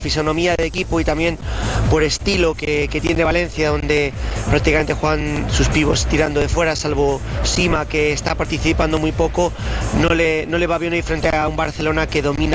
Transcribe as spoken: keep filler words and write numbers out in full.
fisonomía de equipo y también por estilo que, que tiene Valencia, donde prácticamente juegan sus pibos tirando de fuera, salvo Sima, que está participando muy poco, no le, no le va bien hoy frente a un Barcelona que domina